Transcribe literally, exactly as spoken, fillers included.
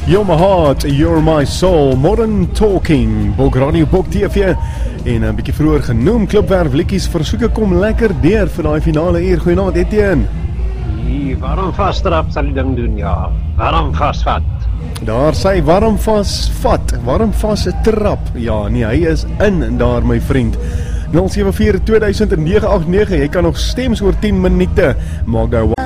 You're my heart, you're my soul, Modern Talking, Bok Radio, Bok T V en 'n bietjie vroeër genoem Klipwerf liedjies versoeke kom lekker deur vir daai finale uur. Goeienaand Etienne. Nee, waarom vasdrap sal die ding doen, ja. Waarom vasvat? Daar sê warm vas vat, warm vas trap. Ja, nee, hy is in daar my vriend. nul sewe vier twee duisend nege agt nege, jy kan nog stems oor tien minute. Maak nou